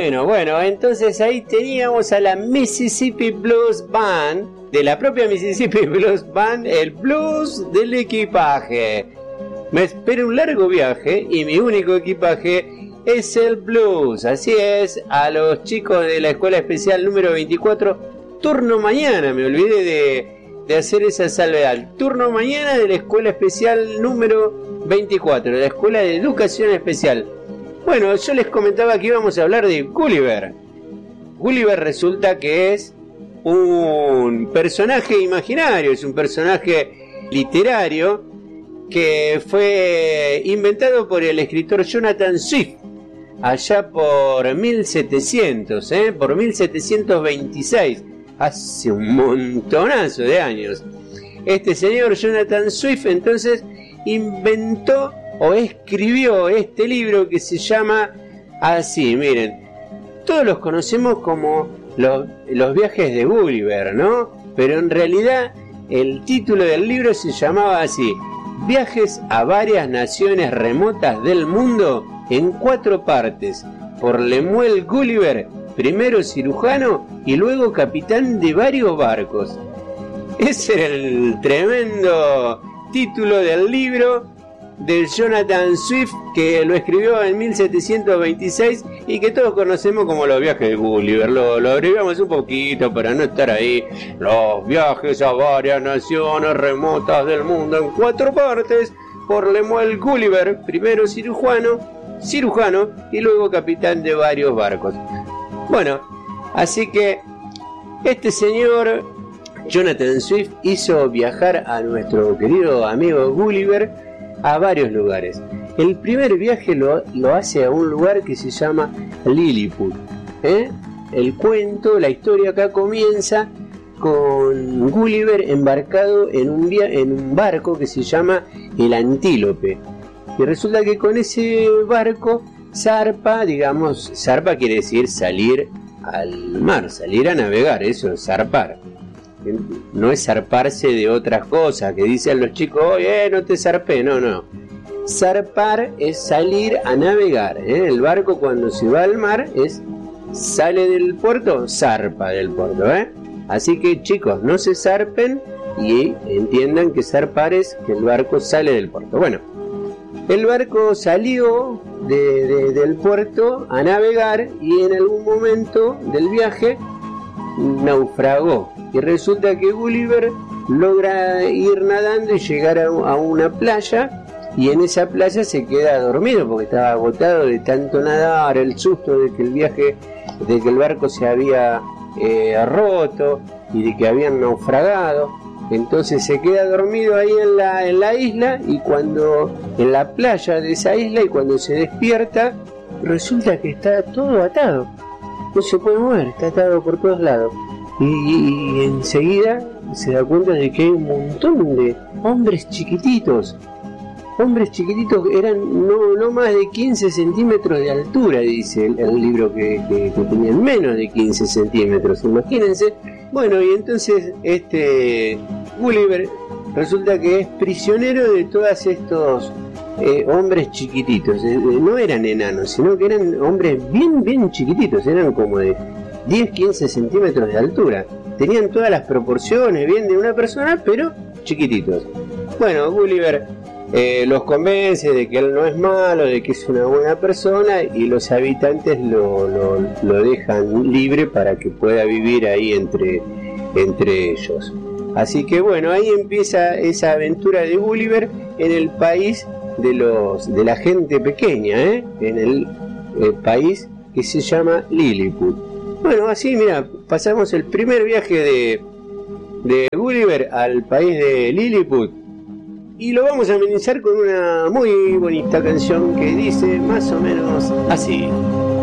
Bueno, entonces ahí teníamos a la Mississippi Blues Band, de la propia Mississippi Blues Band, el blues del equipaje. Me espera un largo viaje y mi único equipaje es el blues. Así es, a los chicos de la Escuela Especial número 24, turno mañana, me olvidé de hacer esa salvedad. Turno mañana de la Escuela Especial número 24, de la Escuela de Educación Especial. Bueno, yo les comentaba que íbamos a hablar de Gulliver. Gulliver resulta que es un personaje imaginario, es un personaje literario que fue inventado por el escritor Jonathan Swift allá por 1700, por 1726, hace un montonazo de años. Este señor Jonathan Swift entonces inventó o escribió este libro que se llama así, miren, todos los conocemos como los viajes de Gulliver, ¿no? Pero en realidad el título del libro se llamaba así: Viajes a varias naciones remotas del mundo en 4 partes, por Lemuel Gulliver, primero cirujano y luego capitán de varios barcos. Ese era el tremendo título del libro de Jonathan Swift, que lo escribió en 1726 y que todos conocemos como los viajes de Gulliver. Lo abreviamos un poquito para no estar ahí. Los viajes a varias naciones remotas del mundo en 4 partes, por Lemuel Gulliver, primero cirujano y luego capitán de varios barcos. Bueno, así que este señor Jonathan Swift hizo viajar a nuestro querido amigo Gulliver a varios lugares. El primer viaje lo hace a un lugar que se llama Lilliput. El cuento, la historia acá comienza con Gulliver embarcado en un barco que se llama el Antílope. Y resulta que con ese barco zarpa quiere decir salir al mar, salir a navegar, eso es zarpar. No es zarparse de otras cosas que dicen los chicos, oye, no te zarpé, no. Zarpar es salir a navegar, El barco cuando se va al mar sale del puerto, zarpa del puerto, Así que chicos, no se zarpen y entiendan que zarpar es que el barco sale del puerto. Bueno, el barco salió del puerto a navegar y en algún momento del viaje naufragó. Y resulta que Gulliver logra ir nadando y llegar a una playa, y en esa playa se queda dormido porque estaba agotado de tanto nadar, el susto de que el barco se había roto y de que habían naufragado. Entonces se queda dormido ahí en la isla, y en la playa de esa isla, y cuando se despierta resulta que está todo atado, no se puede mover, está atado por todos lados. Y enseguida se da cuenta de que hay un montón de hombres chiquititos eran no más de 15 centímetros de altura, dice el libro, que tenían menos de 15 centímetros, imagínense. Bueno, y entonces Gulliver resulta que es prisionero de todos estos hombres chiquititos. No eran enanos, sino que eran hombres bien chiquititos, eran como de 10-15 centímetros de altura. Tenían todas las proporciones bien de una persona, pero chiquititos. Bueno, Gulliver los convence de que él no es malo, de que es una buena persona, y los habitantes lo dejan libre para que pueda vivir ahí entre ellos. Así que bueno, ahí empieza esa aventura de Gulliver en el país de la gente pequeña, en el país que se llama Lilliput. Bueno, así mira, pasamos el primer viaje de Gulliver al país de Lilliput, y lo vamos a amenizar con una muy bonita canción que dice más o menos así.